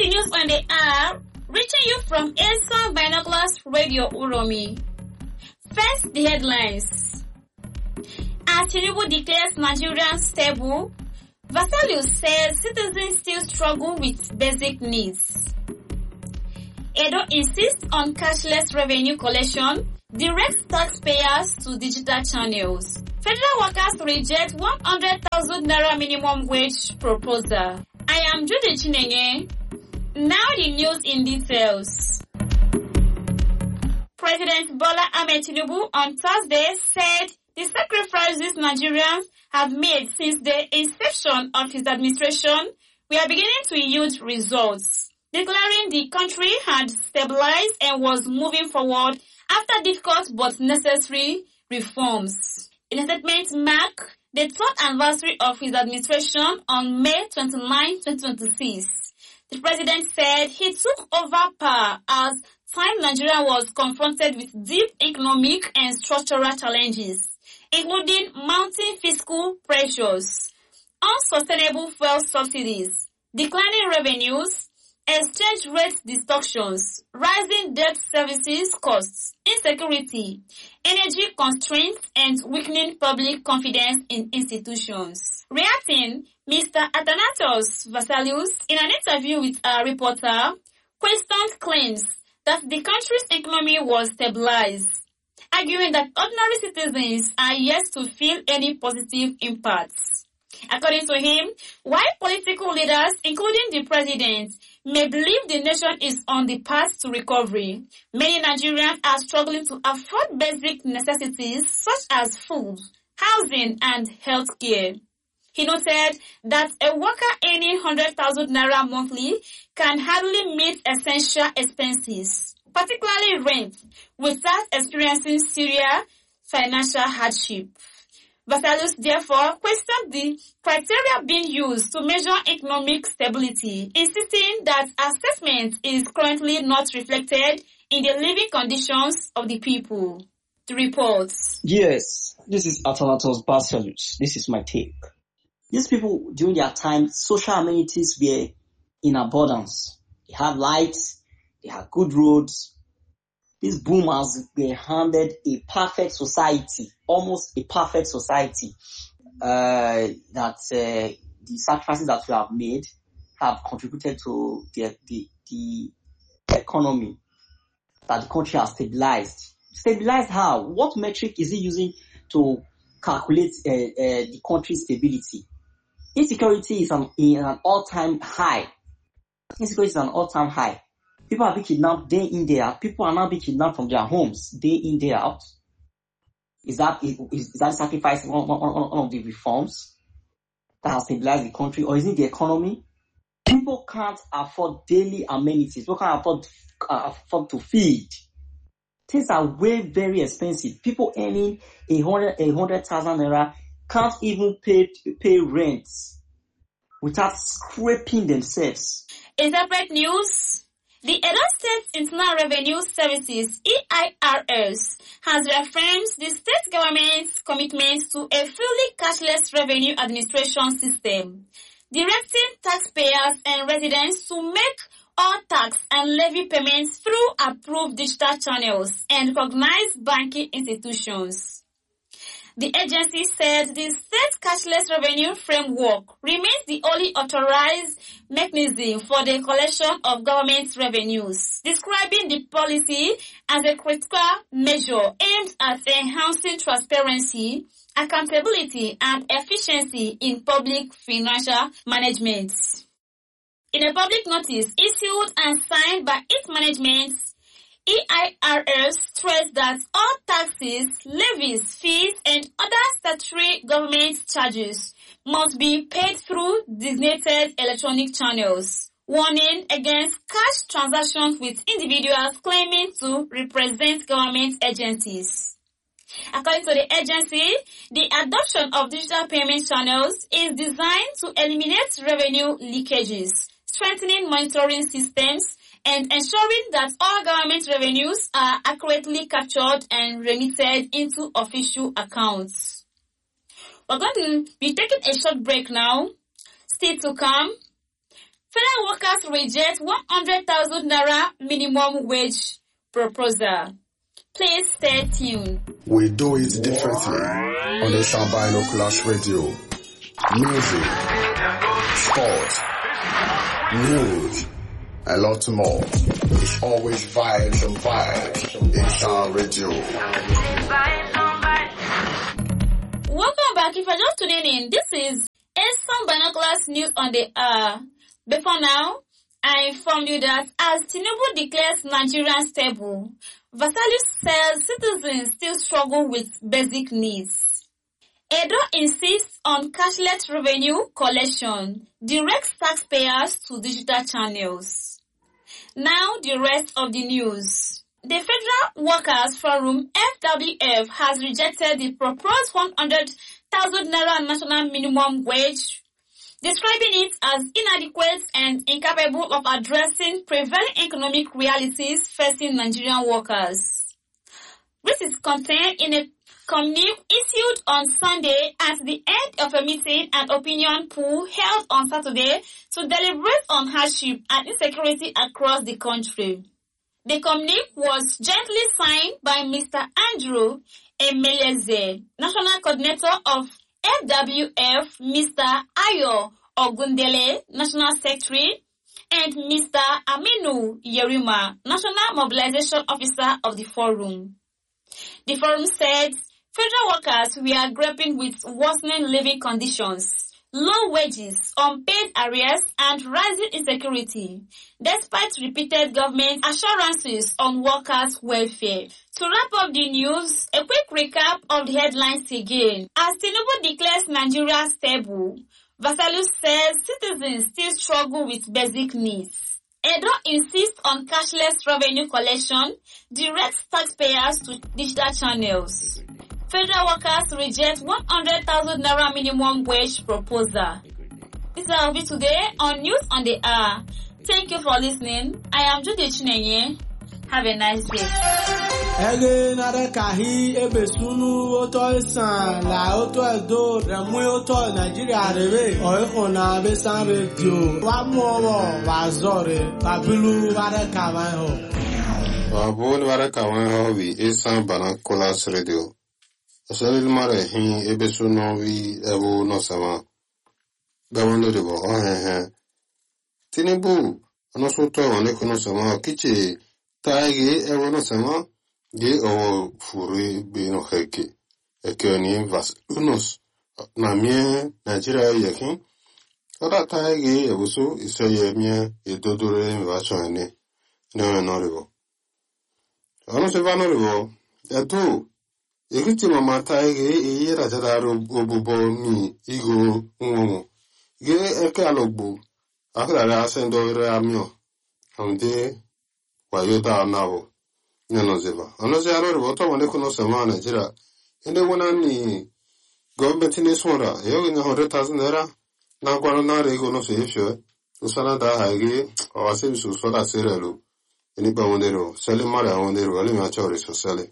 the news on the air, reaching you from Airsound Binoculars Radio Uromi. First, the headlines. As Tinubu declares Nigerians stable, Vasalius says citizens still struggle with basic needs. Edo insists on cashless revenue collection, directs taxpayers to digital channels. Federal workers reject 100,000 naira minimum wage proposal. I am Judy Chinenye. Now the news in details. President Bola Ahmed Tinubu on Thursday said the sacrifices Nigerians have made since the inception of his administration were beginning to yield results, declaring the country had stabilized and was moving forward after difficult but necessary reforms. In a statement marked the third anniversary of his administration on May 29, 2026, the president said he took over power as time Nigeria was confronted with deep economic and structural challenges, including mounting fiscal pressures, unsustainable fuel subsidies, declining revenues, exchange rate distortions, rising debt services costs, insecurity, energy constraints, and weakening public confidence in institutions. Reacting, Mr. Athanatos Vasalius, in an interview with a reporter, questioned claims that the country's economy was stabilized, arguing that ordinary citizens are yet to feel any positive impacts. According to him, while political leaders, including the president, may believe the nation is on the path to recovery, many Nigerians are struggling to afford basic necessities such as food, housing, and health care. He noted that a worker earning 100,000 naira monthly can hardly meet essential expenses, particularly rent, without experiencing serious financial hardship. Vasalius therefore questioned the criteria being used to measure economic stability, insisting that assessment is currently not reflected in the living conditions of the people. The reports. Yes, this is Athanatos Vasalius. This is my take. These people, during their time, social amenities were in abundance. They had lights, they had good roads. These boomers were handed a perfect society, almost a perfect society, that the sacrifices that we have made have contributed to the economy, that the country has stabilized. Stabilized how? What metric is he using to calculate the country's stability? Insecurity is an all-time high. Insecurity is an all-time high. People are being kidnapped day in, day out. People are now being kidnapped from their homes day in, day out. Is that sacrificing one of the reforms that has stabilized the country, or is it the economy? People can't afford daily amenities. People can't afford to feed. Things are very expensive. People earning 100,000 naira can't even pay rent without scraping themselves. In separate news, the Edo State Internal Revenue Services, EIRS, has reaffirmed the state government's commitment to a fully cashless revenue administration system, directing taxpayers and residents to make all tax and levy payments through approved digital channels and recognized banking institutions. The agency said the state cashless revenue framework remains the only authorized mechanism for the collection of government revenues, describing the policy as a critical measure aimed at enhancing transparency, accountability, and efficiency in public financial management. In a public notice issued and signed by its management, EIRS stressed that all taxes, levies, fees, and other statutory government charges must be paid through designated electronic channels, warning against cash transactions with individuals claiming to represent government agencies. According to the agency, the adoption of digital payment channels is designed to eliminate revenue leakages, strengthening monitoring systems, and ensuring that all government revenues are accurately captured and remitted into official accounts. We're going to be taking a short break now. Still to come, Federal workers reject 100,000 naira minimum wage proposal. Please stay tuned. We do it differently on the Sound Binoculars Radio. Music, sport, news, a lot more. It's always vibes and vibes in Sound Radio. Welcome back. If you're just tuning in, this is Sound Binoculars News on the Hour. Before now, I informed you that as Tinubu declares Nigeria stable, Vassalus says citizens still struggle with basic needs. Edo insists on cashless revenue collection, directs taxpayers to digital channels. Now the rest of the news. The Federal Workers Forum, FWF, has rejected the proposed 100,000 naira national minimum wage, describing it as inadequate and incapable of addressing prevailing economic realities facing Nigerian workers. This is contained in a communique issued on Sunday at the end of a meeting and opinion poll held on Saturday to deliberate on hardship and insecurity across the country. The communique was jointly signed by Mr. Andrew Emeleze, National Coordinator of FWF, Mr. Ayo Ogundele, National Secretary, and Mr. Aminu Yerima, National Mobilization Officer of the Forum. The Forum said federal workers were grappling with worsening living conditions, low wages, unpaid arrears, and rising insecurity, despite repeated government assurances on workers' welfare. To wrap up the news, a quick recap of the headlines again. As Tinubu declares Nigeria stable, Vassalus says citizens still struggle with basic needs. Edo insists on cashless revenue collection, directs taxpayers to digital channels. Federal workers reject 100,000 naira minimum wage proposal. This is our video today on News on the Hour. Thank you for listening. I am Judy Chinenye. Have a nice day. Ege nare kahi ebe sunu oto isan la oto edo remu oto Nigeria rebe oiko na be san radio wa mu owo wa zore babilu ware kawan ho babul ware kawan ho wi Sound Binoculars Radio asalil mare hin ebe sunu wi ebu no sama bawondo debo Tinubu ono soto one kono sama kichi taigi ebu no sama ge o furi bino heke ekeni vas unos na mie Nigeria yakin ora taigi ebusu isoye mie edodore vachone no noribo ono se vanoribo eto ekiti mama taigi ira jadaro obubo mi igo nwomo ge eke alogbu akara asendo re amio onde wayoda nawo Neno zeva. Ono ze aro riboto wande kuno sema Nigeria. Inde wana ni government ni swara. Yogi na 100,000 naira. Na kwano na rego no se yefyo. Usana da haigi. Awase bisu swara serelu. Inipa wandero. Sele mare wandero. Wali machori so sele.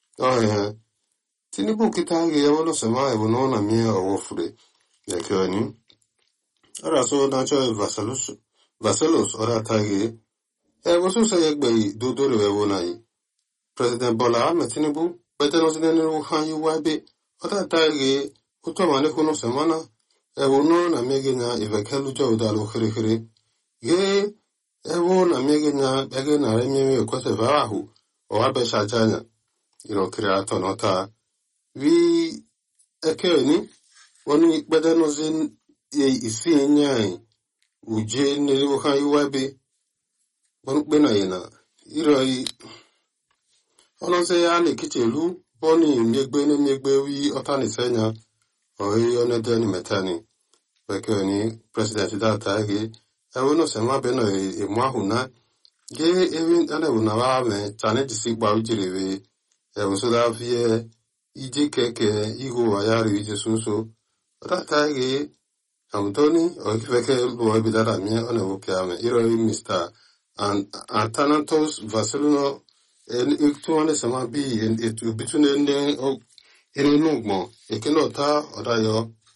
Tinubu kita hagi yawo no sema. Ebu no na miya awofure. Yakyo ni. Ara so na choy Vassalus. Ora tagi. Ebu so se yekbe dudore wewo na yi. President Bola Ahmed Tinubu, better not than Han Yuwabe, what I tag Utomane Kuno Semana, Ewono, a Megina, if a Kaluja Dalo Hiri, Gay, Ewon, a Megina, again, a Remy, Quatavahu, or Abesha Jana, Creator Nota. We a Kerny, when we better not in a seeing Yai, Uje Nero Han Yuwabe, Benayana, Iroi. Ono se ya le kichelu boni nyegbe wi otani senya oyi onede ni metani bekeni president data ge ewono se ma be no emu ahuna ge ewin ana una wa me tane disi gba ujiriwe so da vie ije keke igo ayari ije sunso data ge Antoni oyi feke lo bi data mi ona wo ke ame iro Mr. and Atanatos Vassalino and Ictuane Sama be and it between the Erenugmo, Ekenota, or Dayo,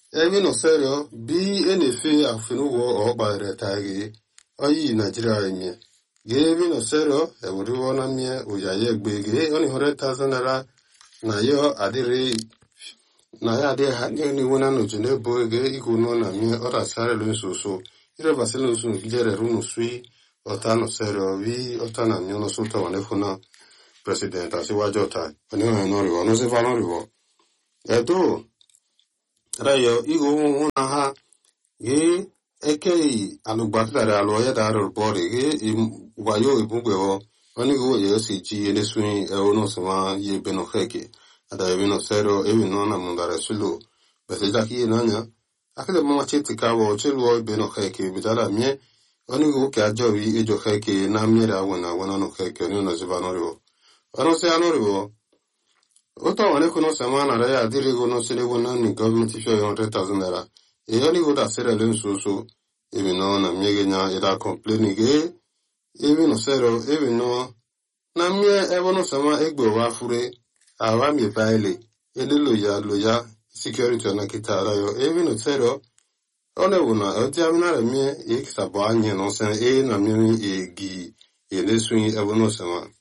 Ebi no serio bi enefe afinuwo okpare tagi oyi Nigeria emi. Gebi no serio ewuriwo na mie oyaye gbege oni 100,000 naira na yo adire na ya de ha ni wona no jene boge iguno na mie ora sare lo nsoso ire baselo nso gidere runo sui ota no serio vi ota na mie no sulta wane funa president asiwajo ta oni no riwo no se va no riwo eto rayo igo una ha ge ekei alugbakare aloye daro bore ge wayo ibugwewo oni go ye si ji ene suni e ono sama ye benokheke ada ye no sero e no na mundare sulu bese jaki nanya akele mama cheti kawo chelu benokheke bitala mie oni go ke ajo wi ejo kheke na miera wona no kheke ni no zibanoriwo ono se anoriwo Ota wane kuno semana raya adiri gono sile wona ni government isho 100,000 naira. Eyoni go da sere len so ebi no na miege nya ida complain ge ebi no sero ebi no na mie ebo no sama egbe wa fure awa mi baile ele loya security na kita rayo ebi no sero one wona oti amina re mie e kisabo anye no sen e na mie egi ele swing ebo no sama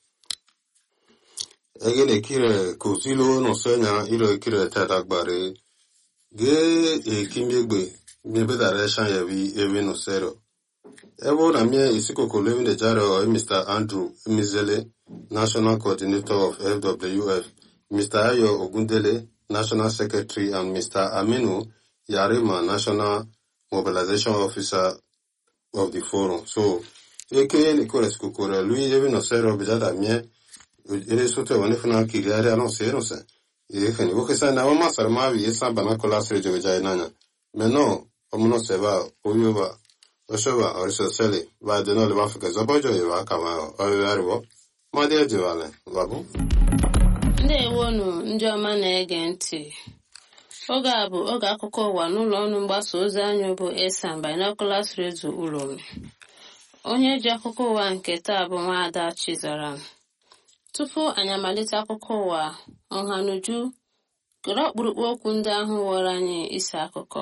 Egele kire kozilo no senya ilo kire tatagbare ge kimegbe mebe direction yevi evi no sero evo na mie isiko kolemi de jaro Mr. Andrew Mizele National Coordinator of FWF Mr. Ayo Ogundele National Secretary and Mr. Aminu Yarima National Mobilization Officer of the forum so eke ni kore sikukore lui evi no sero bijada mie ele sote wane funa kiriare ano se no se e khani wo kesa na ma sarma bi esa bana kola sre jo jai nanya meno omuno seba oyoba oshoba orso sele va de no le va fika zobojo e va kama o yarwo ma de jewale babu Ndewonu ndị ọma na-ege ntị oge a bụ oge akụkọ ụwa n'ụlọ ọrụ mgbasa ozi anyị bụ Esan Binoculars Radio Uromi onye ji akụkọ ụwa nke taa bụ Nwaada Chizaram tupu anyị amalite akụkọ ụwa ọhanuju gere ọkpụrụkpụ okwu ndị ahụ were anyị isi akụkọ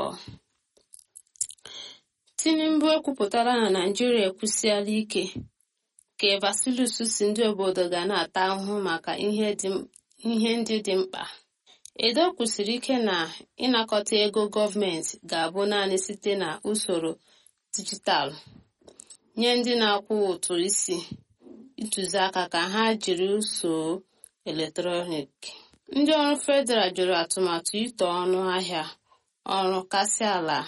Tinubu ekwupụtara na Naịjirịa ekwusiala ike ka Vasilus si ndị obodo ga na-ata ahụhụ maka ihe ndị dị mkpa Edo kwusiri ike na ịnakọta ego gọọmenti ga-abụ naanị site na usoro dijitalụ nye ndị na-akwụ ụtụ isi ntụziaka ka ha jiri usoro eletrọniki. Ndị ọrụ federal jụrụ atụmatụ ito ọnụ ahịa ọrụ kasị ala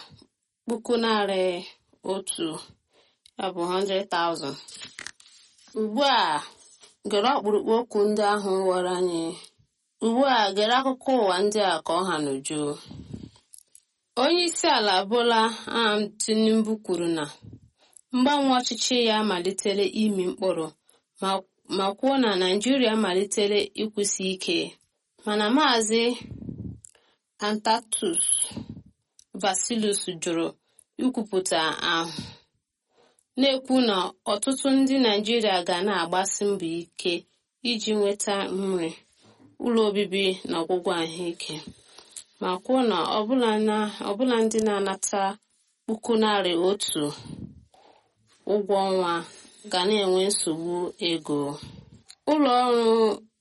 100,000 ya bụ 100,000. Ugbu a gere ọkpụrụkpụ okwu ndị ahụ were anyị. Ugbu a gere akụkọ ụwa ndị a ka ọha n'uju. Onye isi ala Bola Ahmed Tinubu kwuru na mgbanwe ọchịchị ya malitere imi mkpụrụ ma kwuo na Naịjirịa malitere ịkwụsị ike mana Maazị Antatus Vasilus jụrụ ikwupụta ahụ na-ekwu na ọtụtụ ndị Naịjirịa ga na-agbasi mbọ ike iji nweta nri ụlọ obibi na ọgwụgwọ ahụike ma kwuo na ọbụla ndị na-anata 100,000 ụgwọ ọnwa ga na-enwe nsogbu ego. Ụlọ ọrụ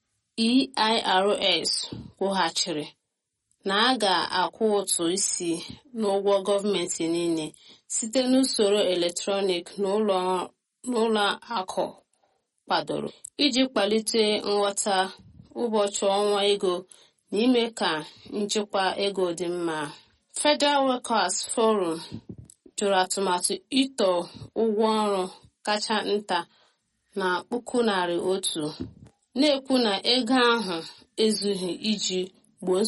EIRS kwughachiri na a ga-akwụ ụtụ isi n'ụgwọ gọọmenti niile site n'usoro eletrọnik na ụlọ akụ kwadoro iji kwalite nghọta ụbọchị ọnwa ego na ime ka njikwa ego dị mma. Federal Workers Forum jụrụ atụmatụ ito ụgwọ ọrụ kacha nta na 100,000 na-ekwu na ego ahụ ezughị iji gboo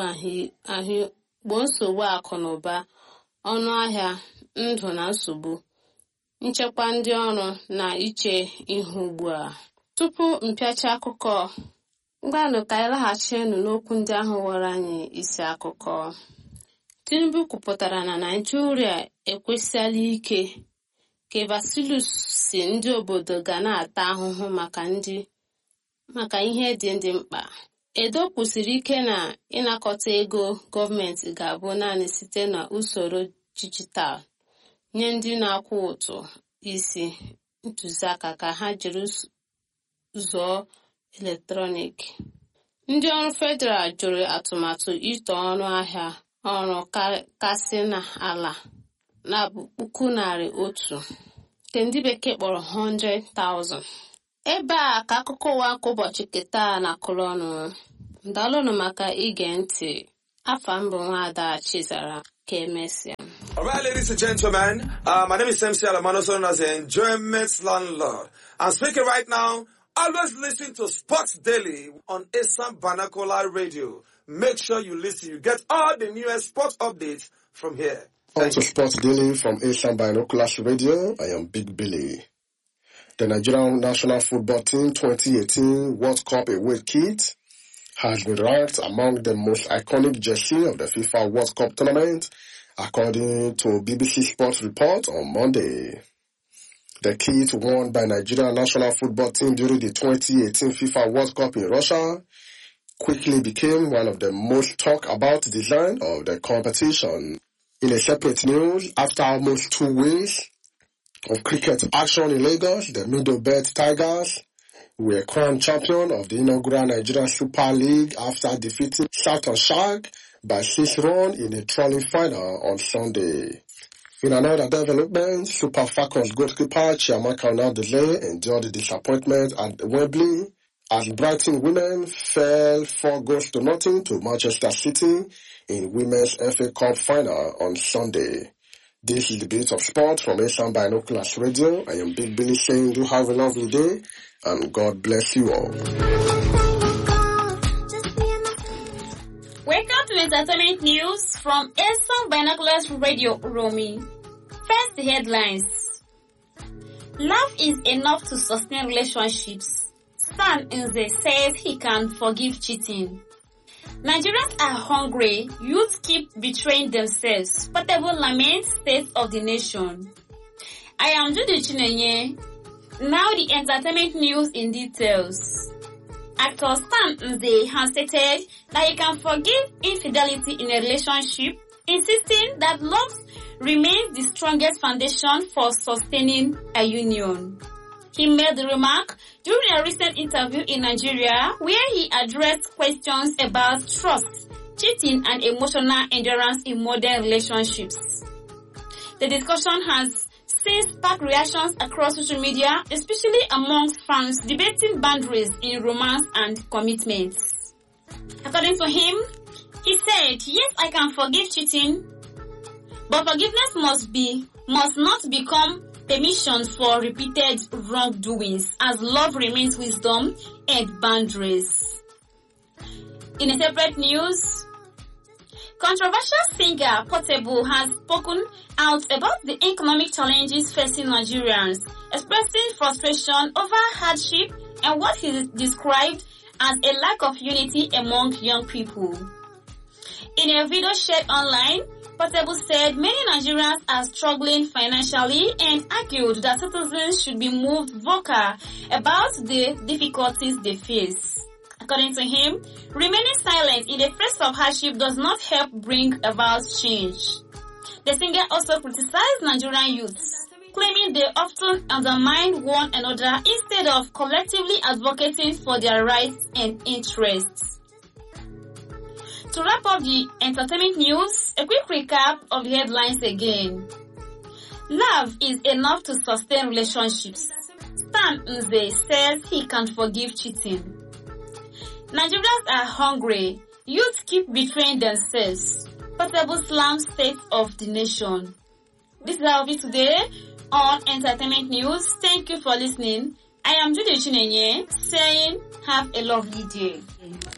nsogbu akụ na ụba ọnụ ahịa ndụ na nsogbu nchekwa ndị ọrụ na iche ihu ugbu a. Tupu mpịacha akụkọ ngwanụ ka anyị laghachienụ n'okwu ndị ahụ were anyị isi akụkọ. Tinubu kwupụtara na Naịjirịa ekwesiala ike ka Vasilus si ndị obodo ga na-ata ahụhụ maka ihe dị mkpa. Edo kwusiri ike na ịnakọta ego gọọmenti ga-abụ naanị site na usoro dijitalụ nye ndị na-akwụ ụtụ isi ntụziaka ka ha jiri zụọ eletrọniki. Ndị ọrụ federal jụrụ atụmatụ ito ọnụ ahịa ọrụ kasị n'ala na $100,000 nke ndị bekee kpọrọ 100,000. Ebe a ka akụkọ ụwa nke ụbọchị keta na-akụrụ ọnụ. Ndalụnụ maka ige ntị. Afa mbụ Nwaada Chizara ka emesịa. All right, ladies and gentlemen, my name is MC Alamano, known as the Enjoyment Landlord. I'm speaking right now. Always listen to Sports Daily on Asam Vernacular Radio. Make sure you listen. You get all the newest sports updates from here. On to Sports Daily from Asam Binoculars Radio. I am Big Billy. The Nigerian national football team 2018 World Cup away kit has been ranked among the most iconic jersey of the FIFA World Cup tournament, according to BBC Sports report on Monday. The kit worn by Nigeria national football team during the 2018 FIFA World Cup in Russia quickly became one of the most talked about design of the competition. In a separate news, after almost 2 weeks of cricket action in Lagos, the Middlebelt Tigers were crowned champion of the inaugural Nigeria Super League after defeating Southern Shark by 6 runs in a trolling final on Sunday. In another development, Super Falcons goalkeeper Chiamaka Onadele endured the disappointment at Wembley as Brighton women fell 4-0 to Manchester City in Women's FA Cup final on Sunday. This is the Bit of Sport from Asam Binoculars Radio. I am Big Billy saying do have a lovely day and God bless you all. Welcome to entertainment news from Asam Binoculars Radio, Romy. First, the headlines. Love is enough to sustain relationships. Stan Nze says he can forgive cheating. Nigerians are hungry. Youth keep betraying themselves. Portable laments state of the nation. I am Judy Chinenye. Now the entertainment news in details. Actor Stan Nze has stated that he can forgive infidelity in a relationship, insisting that love remains the strongest foundation for sustaining a union. He made the remark during a recent interview in Nigeria where he addressed questions about trust, cheating and emotional endurance in modern relationships. The discussion has since sparked reactions across social media, especially amongst fans debating boundaries in romance and commitments. According to him, he said, yes, I can forgive cheating, but forgiveness must not become permission for repeated wrongdoings, as love remains wisdom and boundaries. In a separate news, controversial singer Portable has spoken out about the economic challenges facing Nigerians, expressing frustration over hardship and what he described as a lack of unity among young people. In a video shared online, Portable said many Nigerians are struggling financially and argued that citizens should be moved vocal about the difficulties they face. According to him, remaining silent in the face of hardship does not help bring about change. The singer also criticized Nigerian youths, claiming they often undermine one another instead of collectively advocating for their rights and interests. To wrap up the entertainment news, a quick recap of the headlines again. Love is enough to sustain relationships. Stan Nze says he can forgive cheating. Nigerians are hungry. Youth keep betraying themselves. Portable slam state of the nation. This is our video today on entertainment news. Thank you for listening. I am Judy Chinenye saying have a lovely day.